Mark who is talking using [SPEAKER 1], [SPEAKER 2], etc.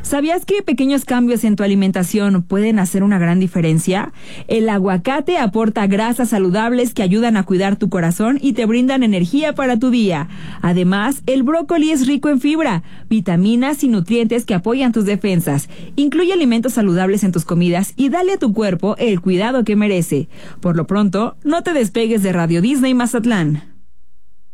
[SPEAKER 1] ¿Sabías que pequeños cambios en tu alimentación pueden hacer una gran diferencia? El aguacate aporta grasas saludables que ayudan a cuidar tu corazón y te brindan energía para tu día. Además, el brócoli es rico en fibra, vitaminas y nutrientes que apoyan tus defensas. Incluye alimentos saludables en tus comidas y dale a tu cuerpo el cuidado que merece. Por lo pronto, no te despegues de Radio Disney Mazatlán.